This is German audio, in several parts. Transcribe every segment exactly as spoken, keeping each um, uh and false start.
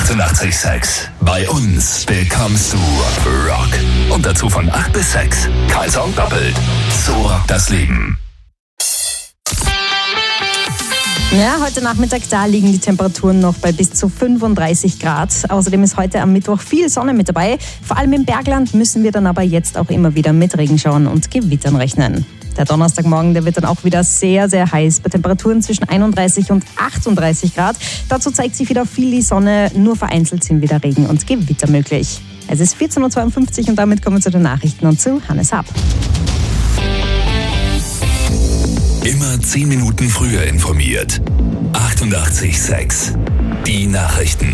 achtundachtzig Komma sechs. Bei uns bekommst du Rock. Und dazu von acht bis sechs. Kein Song doppelt. So rockt das Leben. Ja, heute Nachmittag, da liegen die Temperaturen noch bei bis zu fünfunddreißig Grad. Außerdem ist heute am Mittwoch viel Sonne mit dabei. Vor allem im Bergland müssen wir dann aber jetzt auch immer wieder mit Regenschauern und Gewittern rechnen. Der Donnerstagmorgen, der wird dann auch wieder sehr, sehr heiß, bei Temperaturen zwischen einunddreißig und achtunddreißig Grad. Dazu zeigt sich wieder viel die Sonne, nur vereinzelt sind wieder Regen und Gewitter möglich. Es ist vierzehn Uhr zweiundfünfzig und damit kommen wir zu den Nachrichten und zu Hannes Happ. Immer zehn Minuten früher informiert. achtundachtzig Komma sechs. Die Nachrichten.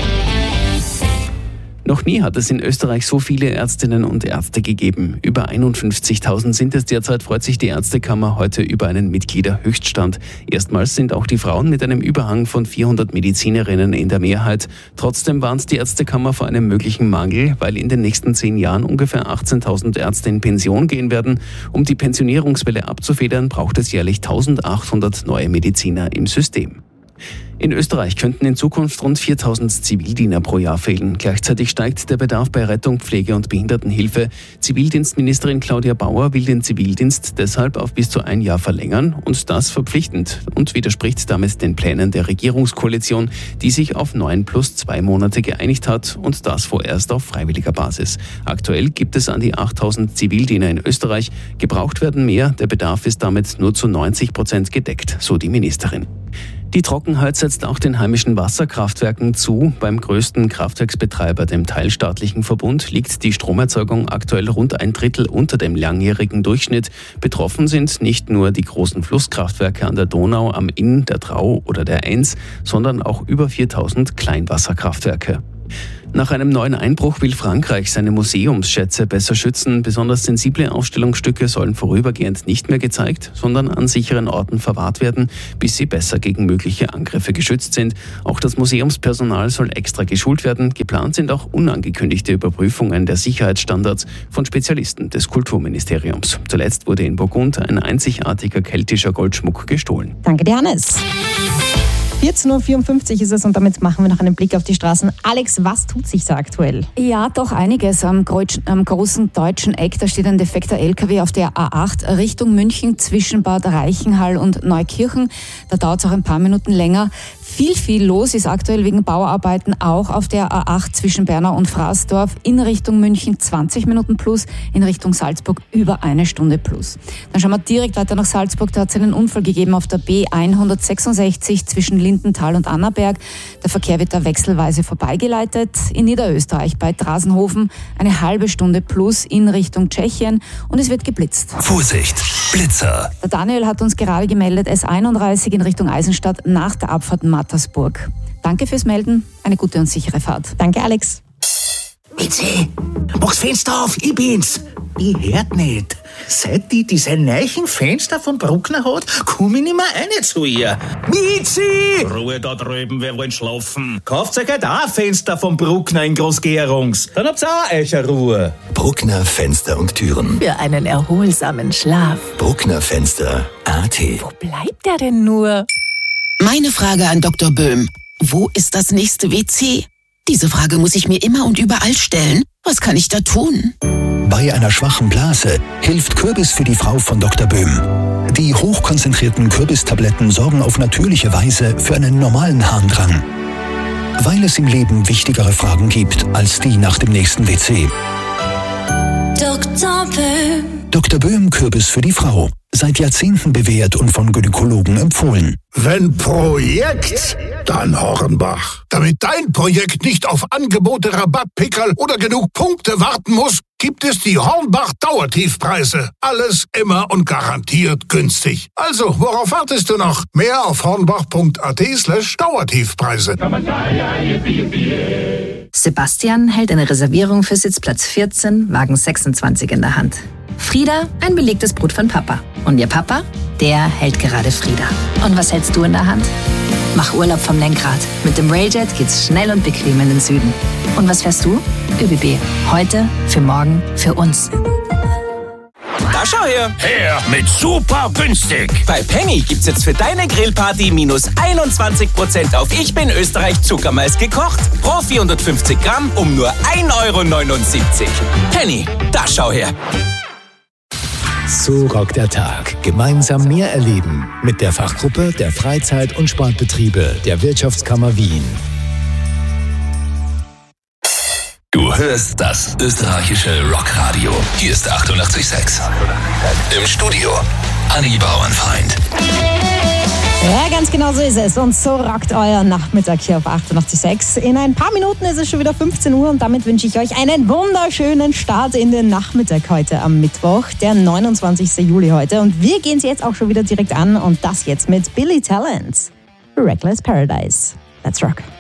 Noch nie hat es in Österreich so viele Ärztinnen und Ärzte gegeben. Über einundfünfzigtausend sind es derzeit, freut sich die Ärztekammer heute über einen Mitgliederhöchststand. Erstmals sind auch die Frauen mit einem Überhang von vierhundert Medizinerinnen in der Mehrheit. Trotzdem warnt die Ärztekammer vor einem möglichen Mangel, weil in den nächsten zehn Jahren ungefähr achtzehntausend Ärzte in Pension gehen werden. Um die Pensionierungswelle abzufedern, braucht es jährlich eintausendachthundert neue Mediziner im System. In Österreich könnten in Zukunft rund viertausend Zivildiener pro Jahr fehlen. Gleichzeitig steigt der Bedarf bei Rettung, Pflege und Behindertenhilfe. Zivildienstministerin Claudia Bauer will den Zivildienst deshalb auf bis zu ein Jahr verlängern und das verpflichtend und widerspricht damit den Plänen der Regierungskoalition, die sich auf neun plus zwei Monate geeinigt hat und das vorerst auf freiwilliger Basis. Aktuell gibt es an die achttausend Zivildiener in Österreich. Gebraucht werden mehr, der Bedarf ist damit nur zu neunzig Prozent gedeckt, so die Ministerin. Die Trockenheit setzt auch den heimischen Wasserkraftwerken zu. Beim größten Kraftwerksbetreiber, dem teilstaatlichen Verbund, liegt die Stromerzeugung aktuell rund ein Drittel unter dem langjährigen Durchschnitt. Betroffen sind nicht nur die großen Flusskraftwerke an der Donau, am Inn, der Drau oder der Enns, sondern auch über viertausend Kleinwasserkraftwerke. Nach einem neuen Einbruch will Frankreich seine Museumsschätze besser schützen. Besonders sensible Ausstellungsstücke sollen vorübergehend nicht mehr gezeigt, sondern an sicheren Orten verwahrt werden, bis sie besser gegen mögliche Angriffe geschützt sind. Auch das Museumspersonal soll extra geschult werden. Geplant sind auch unangekündigte Überprüfungen der Sicherheitsstandards von Spezialisten des Kulturministeriums. Zuletzt wurde in Burgund ein einzigartiger keltischer Goldschmuck gestohlen. Danke dir, Hannes. vierzehn Uhr vierundfünfzig ist es und damit machen wir noch einen Blick auf die Straßen. Alex, was tut sich da aktuell? Ja, doch einiges. Am, Kreuz, am großen deutschen Eck, da steht ein defekter L K W auf der A acht Richtung München zwischen Bad Reichenhall und Neukirchen. Da dauert es auch ein paar Minuten länger. Viel, viel los ist aktuell wegen Bauarbeiten auch auf der A acht zwischen Bernau und Fraßdorf in Richtung München zwanzig Minuten plus, in Richtung Salzburg über eine Stunde plus. Dann schauen wir direkt weiter nach Salzburg. Da hat es einen Unfall gegeben auf der B hundertsechsundsechzig zwischen Lindenthal und Annaberg. Der Verkehr wird da wechselweise vorbeigeleitet. In Niederösterreich bei Drasenhofen eine halbe Stunde plus in Richtung Tschechien und es wird geblitzt. Vorsicht, Blitzer! Der Daniel hat uns gerade gemeldet, S einunddreißig in Richtung Eisenstadt nach der Abfahrt Mattersburg. Danke fürs Melden, eine gute und sichere Fahrt. Danke, Alex. Mizi, mach's Fenster auf, ich bin's. Ich hört nicht. Seit die diese neuen Fenster von Bruckner hat, komm ich nicht mehr rein zu ihr. Mizi! Ruhe da drüben, wir wollen schlafen. Kauft euch halt auch ein Fenster von Bruckner in Großgerungs. Dann habt's auch eure Ruhe. Bruckner Fenster und Türen. Für einen erholsamen Schlaf. Bruckner Fenster A T. Wo bleibt er denn nur? Meine Frage an Doktor Böhm. Wo ist das nächste W C? Diese Frage muss ich mir immer und überall stellen. Was kann ich da tun? Bei einer schwachen Blase hilft Kürbis für die Frau von Doktor Böhm. Die hochkonzentrierten Kürbistabletten sorgen auf natürliche Weise für einen normalen Harndrang. Weil es im Leben wichtigere Fragen gibt als die nach dem nächsten W C. Doktor Böhm. Doktor Böhm Kürbis für die Frau. Seit Jahrzehnten bewährt und von Gynäkologen empfohlen. Wenn Projekt, dann Hornbach. Damit dein Projekt nicht auf Angebote, Rabatt, Pickerl oder genug Punkte warten muss, gibt es die Hornbach Dauertiefpreise. Alles immer und garantiert günstig. Also, worauf wartest du noch? Mehr auf hornbach.at slash Dauertiefpreise. Sebastian hält eine Reservierung für Sitzplatz vierzehn, Wagen sechsundzwanzig in der Hand. Frieda, ein belegtes Brot von Papa. Und ihr Papa, der hält gerade Frieda. Und was hältst du in der Hand? Mach Urlaub vom Lenkrad. Mit dem Railjet geht's schnell und bequem in den Süden. Und was fährst du? ÖBB. Heute, für morgen, für uns. Da schau her. Her mit super günstig. Bei Penny gibt's jetzt für deine Grillparty minus einundzwanzig Prozent auf Ich bin Österreich Zuckermais gekocht. Pro vierhundertfünfzig Gramm um nur ein Euro neunundsiebzig. Penny, da schau her. So rockt der Tag. Gemeinsam mehr erleben mit der Fachgruppe der Freizeit- und Sportbetriebe der Wirtschaftskammer Wien. Du hörst das österreichische Rockradio. Hier ist achtundachtzig Komma sechs. Im Studio Anni Bauernfeind. Ja, ganz genau so ist es. Und so rockt euer Nachmittag hier auf achtundachtzig Komma sechs. In ein paar Minuten ist es schon wieder fünfzehn Uhr und damit wünsche ich euch einen wunderschönen Start in den Nachmittag heute am Mittwoch, der neunundzwanzigsten Juli heute. Und wir gehen es jetzt auch schon wieder direkt an und das jetzt mit Billy Talent. Reckless Paradise. Let's rock.